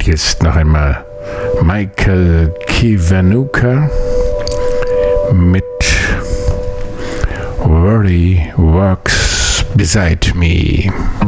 jetzt noch einmal Michael Kiwanuka mit Worry Walks Beside Me.